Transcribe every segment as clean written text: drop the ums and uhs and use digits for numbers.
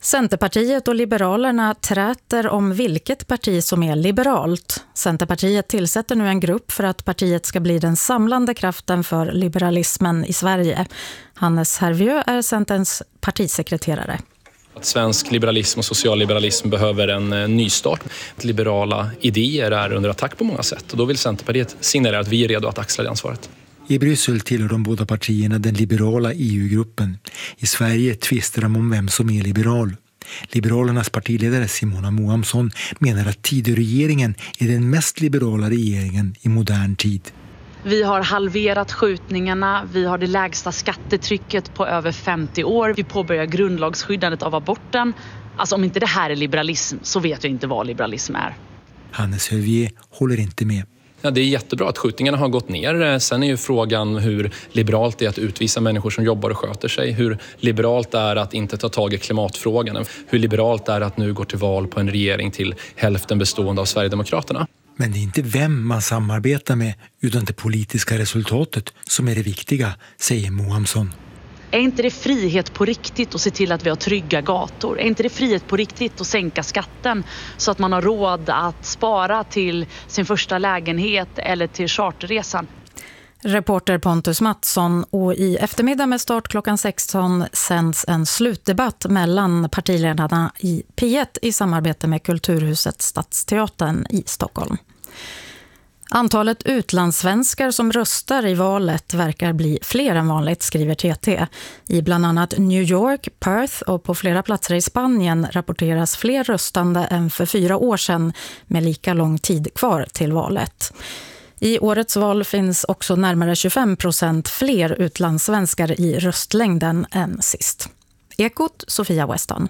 Centerpartiet och Liberalerna träter om vilket parti som är liberalt. Centerpartiet tillsätter nu en grupp för att partiet ska bli den samlande kraften för liberalismen i Sverige. Hannes Hervieu är Centerns partisekreterare. Att svensk liberalism och socialliberalism behöver en nystart. Liberala idéer är under attack på många sätt och då vill Centerpartiet signalera att vi är redo att axla det ansvaret. I Bryssel tillhör de båda partierna den liberala EU-gruppen. I Sverige tvistar de om vem som är liberal. Liberalernas partiledare Simona Moamsson menar att Tidöregeringen är den mest liberala regeringen i modern tid. Vi har halverat skjutningarna, vi har det lägsta skattetrycket på över 50 år. Vi påbörjar grundlagsskyddandet av aborten. Alltså om inte det här är liberalism så vet jag inte vad liberalism är. Hannes Hervieu håller inte med. Ja, det är jättebra att skjutningarna har gått ner. Sen är ju frågan hur liberalt det är att utvisa människor som jobbar och sköter sig. Hur liberalt det är att inte ta tag i klimatfrågan. Hur liberalt det är att nu gå till val på en regering till hälften bestående av Sverigedemokraterna. Men det är inte vem man samarbetar med utan det politiska resultatet som är det viktiga, säger Moamsson. Är inte det frihet på riktigt att se till att vi har trygga gator? Är inte det frihet på riktigt att sänka skatten så att man har råd att spara till sin första lägenhet eller till charterresan? Reporter Pontus Mattsson, och i eftermiddag med start klockan 16 sänds en slutdebatt mellan partiledarna i P1 i samarbete med Kulturhuset Stadsteatern i Stockholm. Antalet utlandssvenskar som röstar i valet verkar bli fler än vanligt, skriver TT. I bland annat New York, Perth och på flera platser i Spanien rapporteras fler röstande än för 4 år sedan med lika lång tid kvar till valet. I årets val finns också närmare 25% fler utlandssvenskar i röstlängden än sist. Ekot, Sofia Weston.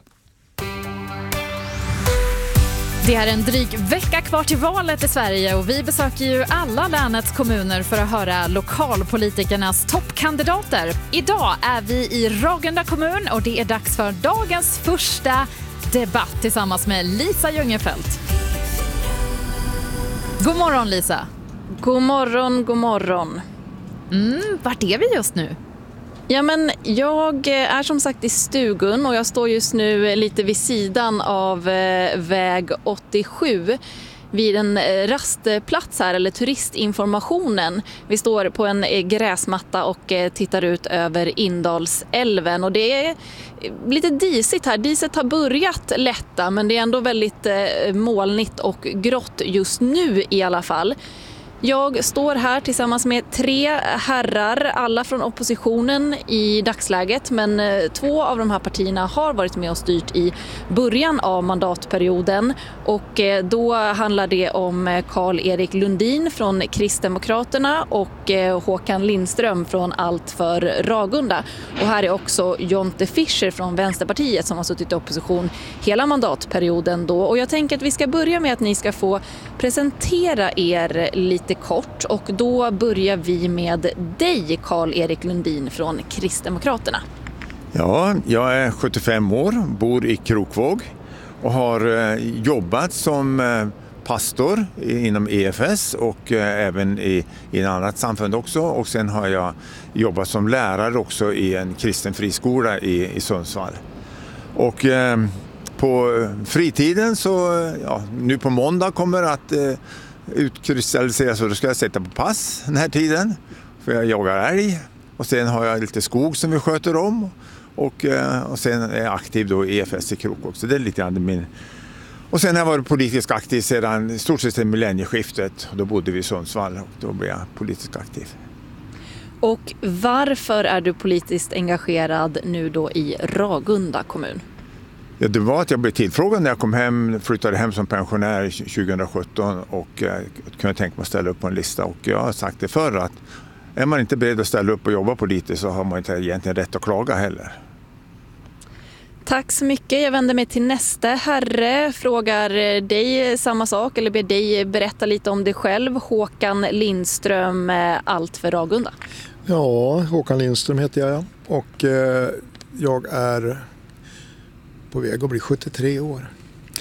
Det är en dryg vecka kvar till valet i Sverige och vi besöker ju alla länets kommuner för att höra lokalpolitikernas toppkandidater. Idag är vi i Ragunda kommun och det är dags för dagens första debatt tillsammans med Lisa Ljungefelt. God morgon Lisa. God morgon, god morgon. Vart är vi just nu? Ja, men jag är som sagt i stugan och jag står just nu lite vid sidan av väg 87 vid en rastplats här, eller turistinformationen. Vi står på en gräsmatta och tittar ut över Indalsälven och det är lite disigt här. Diset har börjat lätta men det är ändå väldigt molnigt och grått just nu i alla fall. Jag står här tillsammans med 3 herrar, alla från oppositionen i dagsläget, men 2 av de här partierna har varit med och styrt i början av mandatperioden och då handlar det om Carl-Erik Lundin från Kristdemokraterna och Håkan Lindström från Allt för Ragunda. Och här är också Jonte Fischer från Vänsterpartiet som har suttit i opposition hela mandatperioden då. Och jag tänker att vi ska börja med att ni ska få presentera er lite kort och då börjar vi med dig, Carl-Erik Lundin från Kristdemokraterna. Ja, jag är 75 år, bor i Krokvåg och har jobbat som pastor inom EFS och även i en annat samfund också. Och sen har jag jobbat som lärare också i en kristen friskola i Sundsvall. Och på fritiden så, nu på måndag kommer att utkristalliseras så då ska jag sätta på pass den här tiden. För jag jagar älg och sen har jag lite skog som vi sköter om. Och sen är jag aktiv då i EFS i Krokvåg. Så det är lite grann min. Och sen har jag varit politiskt aktiv sedan stort sett millennieskiftet. Då bodde vi i Sundsvall och då blev jag politiskt aktiv. Och varför är du politiskt engagerad nu då i Ragunda kommun? Ja, det var att jag blev tillfrågad när jag kom hem, flyttade hem som pensionär 2017 och kunde tänka mig att ställa upp på en lista. Och jag har sagt det förr att är man inte beredd att ställa upp och jobba politiskt så har man inte egentligen rätt att klaga heller. Tack så mycket. Jag vänder mig till nästa herre. Frågar dig samma sak eller ber dig berätta lite om dig själv. Håkan Lindström, Allt för Ragunda. Ja, Håkan Lindström heter jag och jag är på väg att bli 73 år.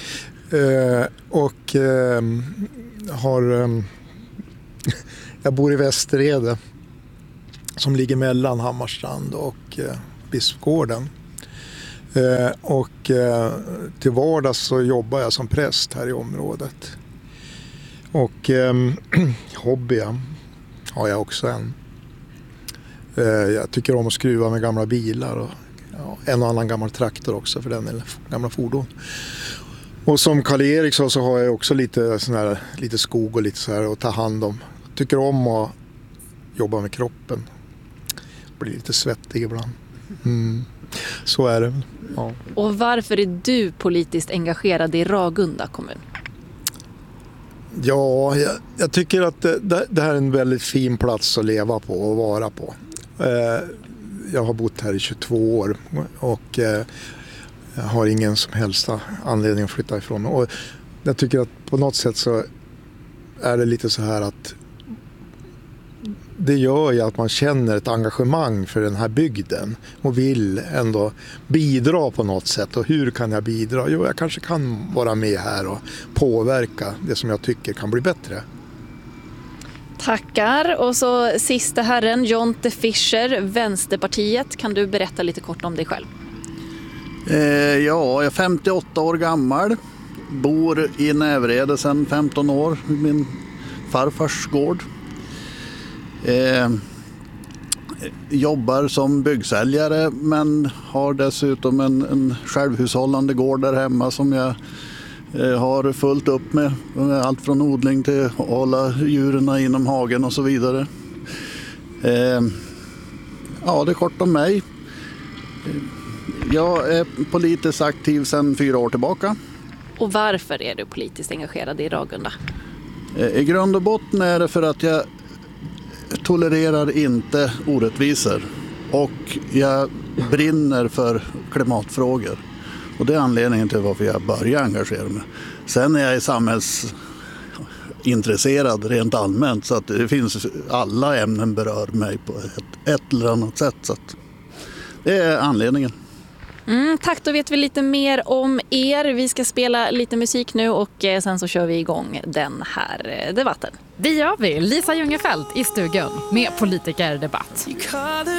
Jag bor i Västerede som ligger mellan Hammarstrand och Bispgården. Och till vardags så jobbar jag som präst här i området. Och hobby har jag också en. Jag tycker om att skruva med gamla bilar och en och annan gammal traktor också för den, eller gamla fordon. Och som Karl-Erik sa så har jag också lite skog och lite så här att ta hand om. Tycker om att jobba med kroppen. Blir lite svettig ibland. Så är det. Ja. Och varför är du politiskt engagerad i Ragunda kommun? Ja, jag tycker att det här är en väldigt fin plats att leva på och vara på. Jag har bott här i 22 år och jag har ingen som helst anledning att flytta ifrån. Och jag tycker att på något sätt så är det lite så här att det gör ju att man känner ett engagemang för den här bygden och vill ändå bidra på något sätt. Och hur kan jag bidra? Jo, jag kanske kan vara med här och påverka det som jag tycker kan bli bättre. Tackar. Och så sista herren, Jonte Fischer, Vänsterpartiet. Kan du berätta lite kort om dig själv? Jag är 58 år gammal. Bor i Nävrede sedan 15 år. Min farfars gård. Jobbar som byggsäljare men har dessutom en självhushållande gård där hemma som jag har fullt upp med. Allt från odling till att hålla djuren inom hagen och så vidare. Ja, det är kort om mig. Jag är politiskt aktiv sedan 4 år tillbaka. Och varför är du politiskt engagerad i Ragunda? I grund och botten är det för att jag tolererar inte orättvisor och jag brinner för klimatfrågor. Och det är anledningen till varför jag börjar engagera mig. Sen är jag samhällsintresserad rent allmänt så att det finns alla ämnen berör mig på ett eller annat sätt. Så att det är anledningen. Tack, då vet vi lite mer om er. Vi ska spela lite musik nu och sen så kör vi igång den här debatten. Det gör vi. Lisa Ljungefelt i stugan med politikerdebatt.